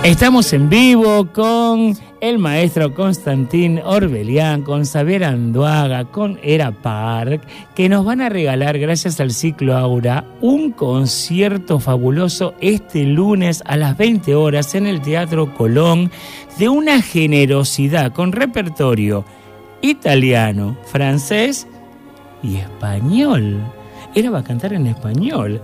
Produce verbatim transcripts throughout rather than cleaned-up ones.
Estamos en vivo con el maestro Constantín Orbelián, con Xavier Anduaga, con Era Park, que nos van a regalar, gracias al Ciclo Aura, un concierto fabuloso este lunes a las veinte horas en el Teatro Colón, de una generosidad con repertorio italiano, francés y español. Era va a cantar en español.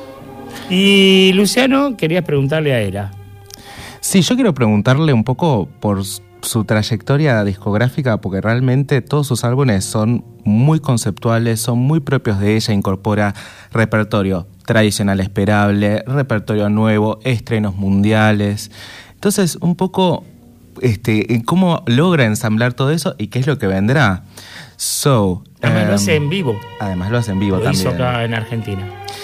Y Luciano, quería preguntarle a Era. Sí, yo quiero preguntarle un poco por su trayectoria discográfica, porque realmente todos sus álbumes son muy conceptuales, son muy propios de ella, incorpora repertorio tradicional esperable, repertorio nuevo, estrenos mundiales. Entonces, un poco, este, ¿cómo logra ensamblar todo eso y qué es lo que vendrá? So, además um, lo hace en vivo. Además lo hace en vivo lo también. Lo hizo acá en Argentina.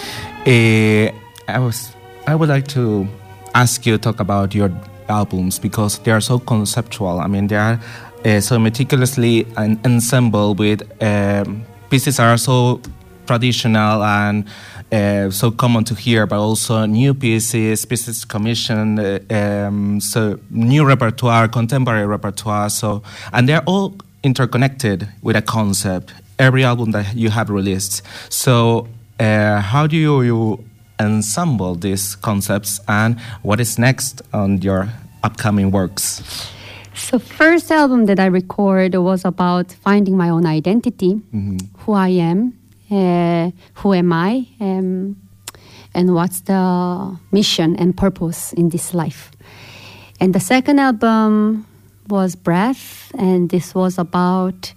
Eh, I was, I would like to ask you to talk about your albums, because they are so conceptual. I mean, they are uh, so meticulously en- ensembled with um, pieces that are so traditional and uh, so common to hear, but also new pieces, pieces commissioned, uh, um, so new repertoire, contemporary repertoire. So, and they're all interconnected with a concept. Every album that you have released. So, uh, how do you, you ensemble these concepts, and what is next on your upcoming works? So first album that I recorded was about finding my own identity, mm-hmm. who I am, uh, who am I, um, and what's the mission and purpose in this life. And the second album was Breath, and this was about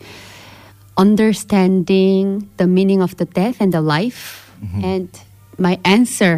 understanding the meaning of the death and the life. Mm-hmm. And my answer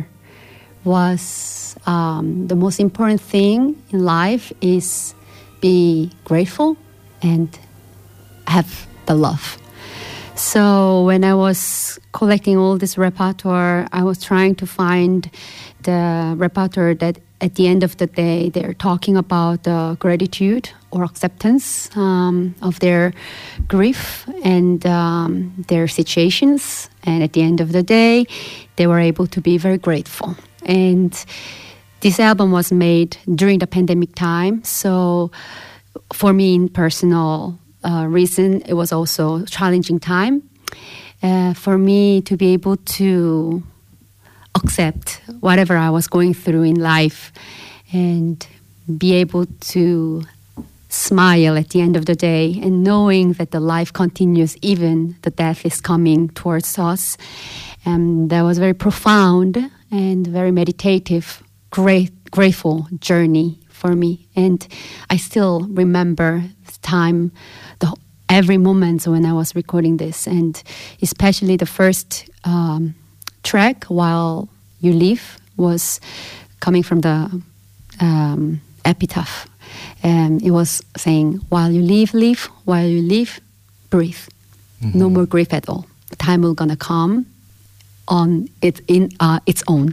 was um, the most important thing in life is be grateful and have the love. So when I was collecting all this repertoire, I was trying to find the repertoire that at the end of the day they're talking about uh, gratitude or acceptance um, of their grief and um, their situations. And at the end of the day, they were able to be very grateful. And this album was made during the pandemic time. So for me, in personal uh, reason, it was also a challenging time. Uh, for me to be able to accept whatever I was going through in life and be able to smile at the end of the day and knowing that the life continues even the death is coming towards us. Um, that was very profound and very meditative, great, grateful journey for me. And I still remember the time, the every moment when I was recording this, and especially the first um, track, While You Live, was coming from the um, epitaph. Um, it was saying, while you live, live, while you live, breathe. Mm-hmm. No more grief at all. The time will gonna come on it in uh, its own.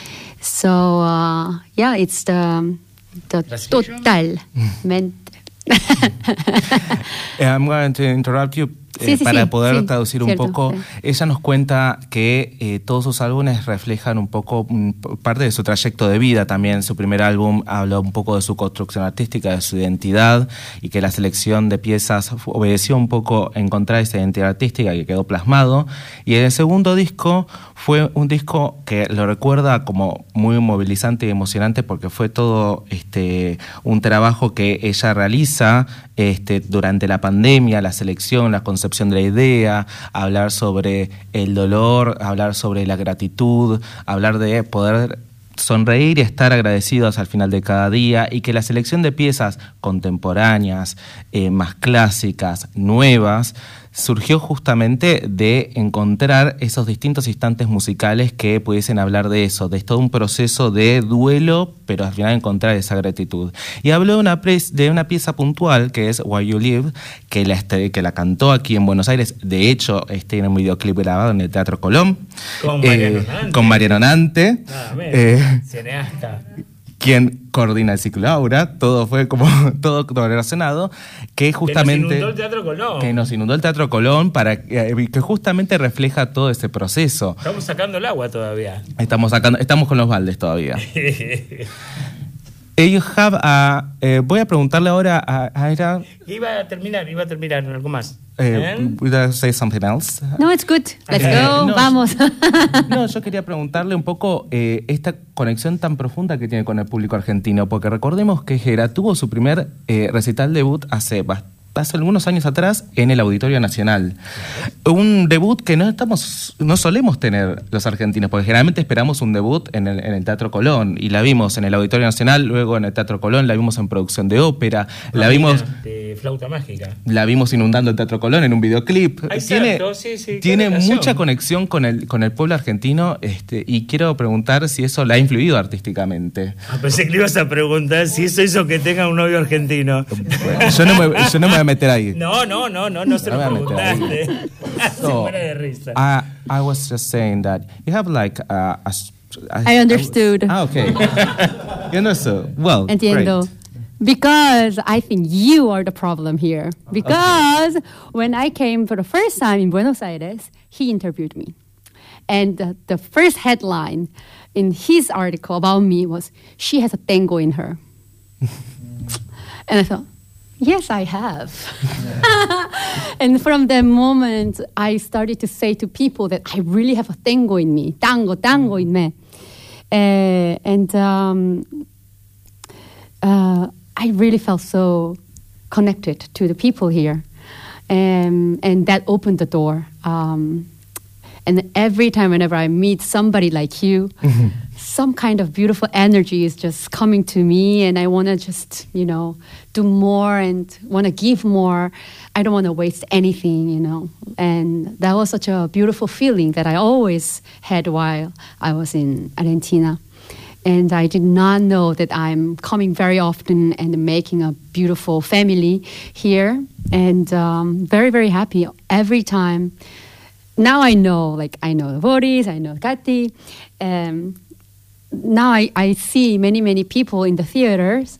So uh, yeah, it's the the totalmente. I'm going to interrupt you. Sí, eh, sí, para sí, poder sí, traducir cierto, un poco, sí. Ella nos cuenta que eh, todos sus álbumes reflejan un poco m, parte de su trayecto de vida también. Su primer álbum habla un poco de su construcción artística, de su identidad, y que la selección de piezas obedeció un poco a encontrar esa identidad artística que quedó plasmado. Y el segundo disco fue un disco que lo recuerda como muy movilizante y emocionante, porque fue todo este, un trabajo que ella realiza este, durante la pandemia, la selección, la concepción de la idea, hablar sobre el dolor, hablar sobre la gratitud, hablar de poder sonreír y estar agradecidos al final de cada día, y que la selección de piezas contemporáneas, eh, más clásicas, nuevas, surgió justamente de encontrar esos distintos instantes musicales que pudiesen hablar de eso, de todo un proceso de duelo, pero al final encontrar esa gratitud. Y habló de una, pre- de una pieza puntual que es While You Live, que la, este, que la cantó aquí en Buenos Aires. De hecho, este en un videoclip grabado en el Teatro Colón. Con Mariano eh, Nante. Con Mariano Nante. Ah, eh, cineasta. Quien coordina el Ciclo Aura, todo fue como todo, todo relacionado, que justamente... Que nos inundó el Teatro Colón. Que nos inundó el Teatro Colón, para eh, que justamente refleja todo ese proceso. Estamos sacando el agua todavía. Estamos sacando, estamos con los baldes todavía. Eh, you have a, eh, voy a preguntarle ahora a Aira. Iba a terminar, iba a terminar algo más. Eh, would I say something else? No, it's good. Let's Eh, go. no, Vamos. No, yo quería preguntarle un poco eh, esta conexión tan profunda que tiene con el público argentino, porque recordemos que Jera tuvo su primer eh, recital debut hace bastante. hace algunos años atrás en el Auditorio Nacional. Un debut que no estamos, no solemos tener los argentinos, porque generalmente esperamos un debut en el, en el Teatro Colón, y la vimos en el Auditorio Nacional, luego en el Teatro Colón, la vimos en producción de ópera, la vimos de Flauta Mágica. La vimos inundando el Teatro Colón en un videoclip. Exacto, tiene sí, sí, tiene conexión. mucha conexión con el, con el pueblo argentino, este, y quiero preguntar si eso la ha influido artísticamente. Ah, pensé que le ibas a preguntar si eso hizo que tenga un novio argentino. Bueno, yo, no me, yo no me voy a meter ahí. No, no, no, no, no se lo No me voy a meter preguntaste. Se So, muere de risa. I, I was just saying that you have like a... a I understood. Ah, okay. You understood. Well, Entiendo. great. Because I think you are the problem here. Because okay. when I came for the first time in Buenos Aires, he interviewed me. And uh, the first headline in his article about me was, "She has a tango in her." And I thought, yes, I have. And from that moment, I started to say to people that I really have a tango in me, tango, tango in me. Uh, and um, uh, I really felt so connected to the people here. Um, and that opened the door. Um, and every time, whenever I meet somebody like you, mm-hmm. some kind of beautiful energy is just coming to me, and I want to just, you know, do more and want to give more. I don't want to waste anything, you know. And that was such a beautiful feeling that I always had while I was in Argentina. And I did not know that I'm coming very often and making a beautiful family here. And um, very, very happy every time. Now I know, like, I know Boris, I know Katy. Um, now I, I see many, many people in the theaters.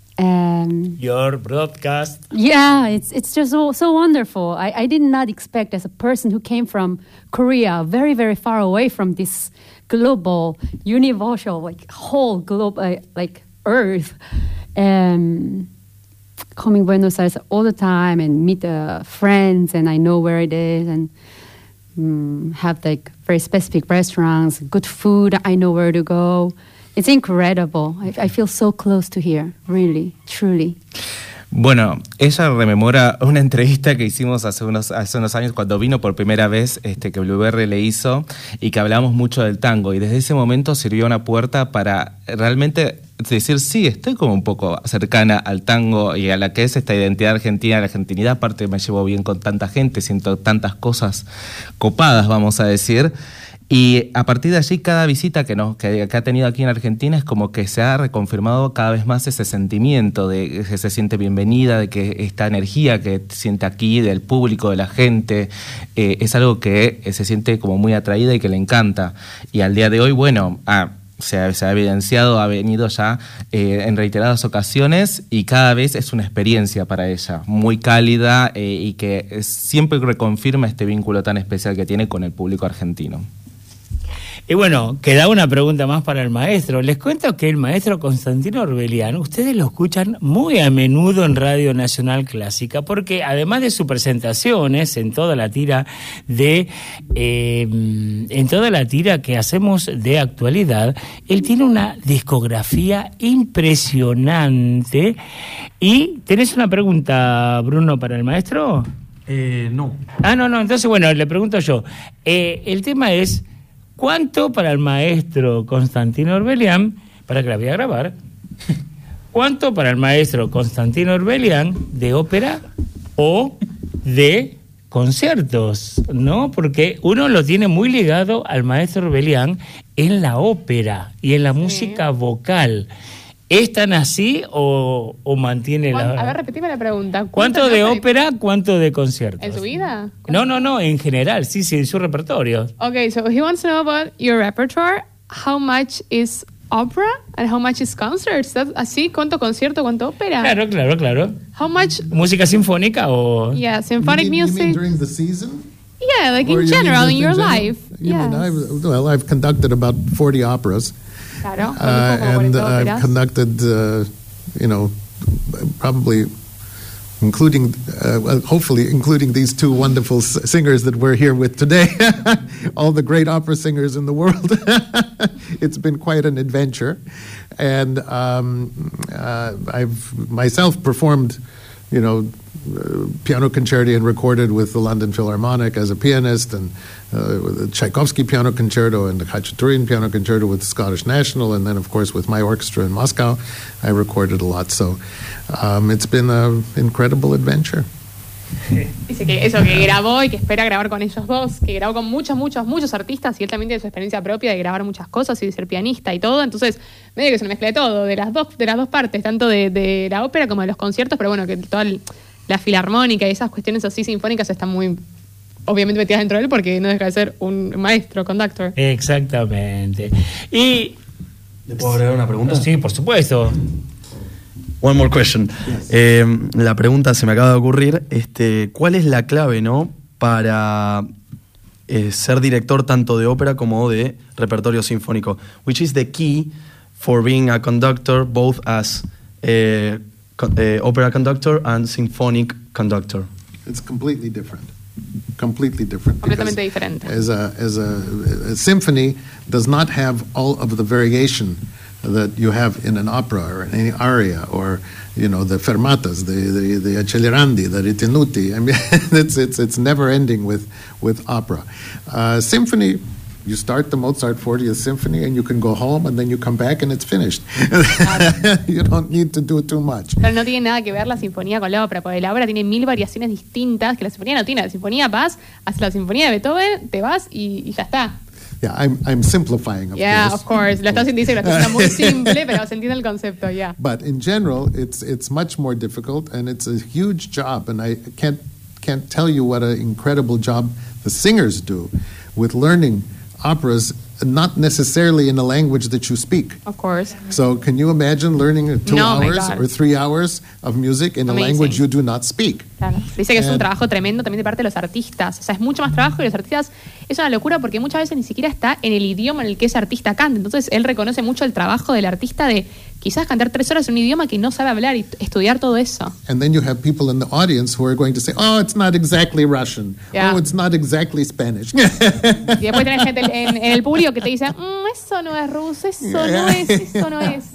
Um, Your broadcast. Yeah, it's it's just so, so wonderful. I, I did not expect, as a person who came from Korea, very, very far away from this global, universal, like, whole globe, uh, like, earth, um, coming Buenos Aires all the time and meet uh, friends, and I know where it is, and um, have, like, very specific restaurants, good food, I know where to go. It's incredible. I, I feel so close to here, really, truly. Bueno, ella rememora una entrevista que hicimos hace unos, hace unos años cuando vino por primera vez, este, que W R le hizo, y que hablamos mucho del tango, y desde ese momento sirvió una puerta para realmente decir, sí, estoy como un poco cercana al tango y a la que es esta identidad argentina, la argentinidad. Aparte me llevo bien con tanta gente, siento tantas cosas copadas, vamos a decir. Y a partir de allí, cada visita que, nos, que, que ha tenido aquí en Argentina es como que se ha reconfirmado cada vez más ese sentimiento de que se siente bienvenida, de que esta energía que siente aquí del público, de la gente, eh, es algo que eh, se siente como muy atraída y que le encanta. Y al día de hoy, bueno, ah, se, ha, se ha evidenciado, ha venido ya eh, en reiteradas ocasiones, y cada vez es una experiencia para ella, muy cálida, eh, y que eh, siempre reconfirma este vínculo tan especial que tiene con el público argentino. Y bueno, queda una pregunta más para el maestro. Les cuento que el maestro Constantino Orbelián, ustedes lo escuchan muy a menudo en Radio Nacional Clásica, porque además de sus presentaciones en toda la tira de eh, en toda la tira que hacemos de actualidad, él tiene una discografía impresionante. Y ¿tenés una pregunta, Bruno, para el maestro? Eh, no. Ah, no, no. Entonces, bueno, le pregunto yo. Eh, el tema es, ¿cuánto para el maestro Constantino Orbelián, para que la voy a grabar, cuánto para el maestro Constantino Orbelián de ópera o de conciertos, ¿no? Porque uno lo tiene muy ligado al maestro Orbelián en la ópera y en la sí. música vocal. ¿Es tan así o, o mantiene la...? A ver, repetime la pregunta. ¿Cuánto de ópera, cuánto de conciertos? ¿En su vida? No, no, no, en general, sí, sí, en su repertorio. Okay, so he wants to know about your repertoire. How much is opera and how much is concerts? ¿Estás así? ¿Cuánto concierto, cuánto ópera? Claro, claro, claro. How much... ¿Música sinfónica o...? Yeah, symphonic you mean, music. You mean during the season? Yeah, like or in you general, mean in your in life. You yes. mean I've, well, I've conducted about forty operas. Claro, Uh, condujo como and cuarenta I've óperas. conducted, uh, you know, probably including, uh, well, hopefully including these two wonderful s- singers that we're here with today, all the great opera singers in the world. It's been quite an adventure. And um, uh, I've myself performed, you know, uh, piano concerti and recorded with the London Philharmonic as a pianist, and uh, with the Tchaikovsky Piano Concerto and the Khachaturian Piano Concerto with the Scottish National, and then, of course, with my orchestra in Moscow, I recorded a lot. So um, it's been an incredible adventure. Dice que eso, que grabó y que espera grabar con ellos dos, que grabó con muchos, muchos, muchos artistas y él también tiene su experiencia propia de grabar muchas cosas y de ser pianista y todo. Entonces, medio que se le mezcla de todo, de las dos, de las dos partes, tanto de, de la ópera como de los conciertos, pero bueno, que toda el- la filarmónica y esas cuestiones así sinfónicas están muy, obviamente, metidas dentro de él porque no deja de ser un maestro, conductor. Exactamente. Y... ¿Le puedo agregar una pregunta? Sí, por supuesto. One more question. Eh, la pregunta se me acaba de ocurrir. Este, ¿cuál es la clave, no, para eh, ser director tanto de ópera como de repertorio sinfónico? Which is the key for being a conductor, both as a con- eh, opera conductor and symphonic conductor? It's completely different. Completely different. Completamente because diferente. As a, as a, a symphony does not have all of the variation that you have in an opera or in any aria, or, you know, the fermatas, the the, the accelerandi, the ritenuti. I mean, it's it's it's never ending with with opera. Uh, symphony, you start the Mozart fortieth Symphony and you can go home and then you come back and it's finished. You don't need to do too much. Pero no tiene nada que ver la sinfonía con la ópera, porque la ópera tiene mil variaciones distintas que la sinfonía no tiene. La sinfonía vas, haces la sinfonía de Beethoven, te vas y, y ya está. Yeah, I'm I'm simplifying, of Yeah, course. of course. Lo estás dice que lo estás haciendo muy simple, pero se entiende el concepto, ya. But in general, it's it's much more difficult, and it's a huge job. And I can't can't tell you what an incredible job the singers do with learning operas, not necessarily in a language that you speak. Of course. So can you imagine learning two No, my hours God. or three hours of music in Amazing. a language you do not speak? Claro. Dice que es un And- trabajo tremendo también de parte de los artistas. O sea, es mucho más trabajo y los artistas es una locura porque muchas veces ni siquiera está en el idioma en el que ese artista canta. Entonces, él reconoce mucho el trabajo del artista de quizás cantar tres horas en un idioma que no sabe hablar y t- estudiar todo eso. And then you have people in the audience who are going to say, "Oh, it's not exactly Russian. Yeah. Oh, it's not exactly Spanish." Y después tenés gente en, en el público que te dice, "Mm, eso no es ruso, eso no es, eso no es.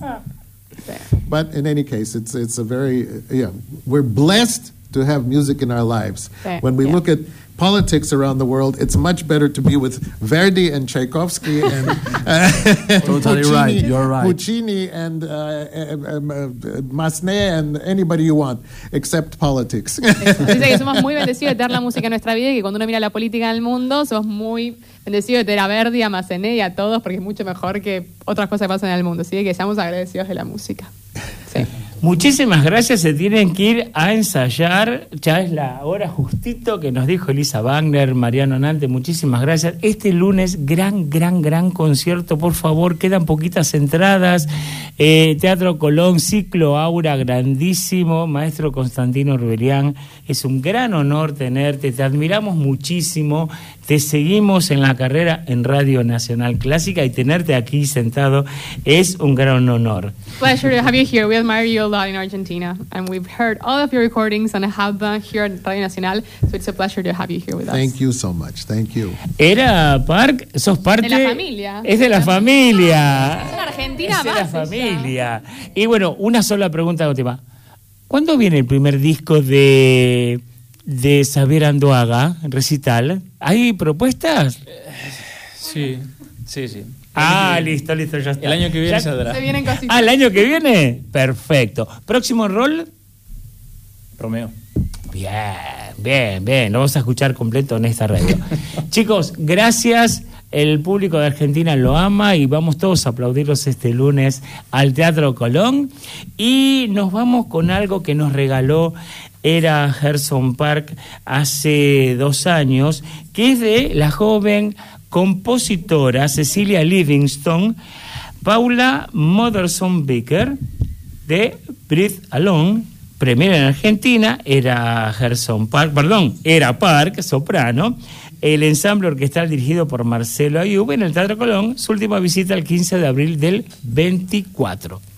But in any case, it's it's a very uh, yeah. We're blessed to have music in our lives. Yeah, When we yeah. look at politics around the world, it's much better to be with Verdi and Tchaikovsky and uh, Totally right, you're right. Puccini and uh, um, uh, Massenet and anybody you want, except politics. Eso. Dice que somos muy bendecidos de tener la música en nuestra vida y que cuando uno mira la política en el mundo, somos muy bendecidos de tener a Verdi, a Massenet y a todos porque es mucho mejor que otras cosas que pasan en el mundo. Así que seamos agradecidos de la música. Sí. Muchísimas gracias, se tienen que ir a ensayar, ya es la hora justito que nos dijo Elisa Wagner, Mariano Nante, muchísimas gracias. Este lunes, gran, gran, gran concierto, por favor, quedan poquitas entradas, eh, Teatro Colón, Ciclo Aura, grandísimo, maestro Constantino Orbelián, es un gran honor tenerte, te admiramos muchísimo, te seguimos en la carrera en Radio Nacional Clásica y tenerte aquí sentado es un gran honor. Pleasure to have you here. We admire you a lot in Argentina, and we've heard all of your recordings and have them here at Radio Nacional. So it's a pleasure to have you here with us. Thank you so much. Thank you. Era Park, sos parte De la familia. Es de la familia. Es una Argentina Es de la más, ella. familia. Y bueno, una sola pregunta última. ¿Cuándo viene el primer disco de de Xavier Andoaga, recital? ¿Hay propuestas? Sí, sí, sí. Ah, listo, listo, ya está. El año que viene Ya- saldrá. Se vienen cositas. Ah, ¿el año que viene? Perfecto. ¿Próximo rol? Romeo. Bien, bien, bien. Lo vamos a escuchar completo en esta radio. Chicos, gracias. El público de Argentina lo ama y vamos todos a aplaudirlos este lunes al Teatro Colón. Y nos vamos con algo que nos regaló Era Gerson Park hace dos años, que es de la joven compositora Cecilia Livingston, Paula Motherson Becker, de Breathe Alone, premiera en Argentina. Era Gerson Park, perdón, Era Park, soprano, el ensamble orquestal dirigido por Marcelo Ayub en el Teatro Colón, su última visita el quince de abril del veinticuatro.